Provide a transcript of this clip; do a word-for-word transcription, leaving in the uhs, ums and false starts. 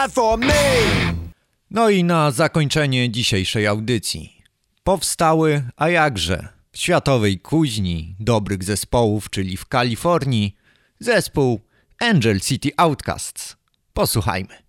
not for me. No i na zakończenie dzisiejszej audycji. Powstały, a jakże, w światowej kuźni dobrych zespołów, czyli w Kalifornii, zespół Angel City Outcasts. Posłuchajmy.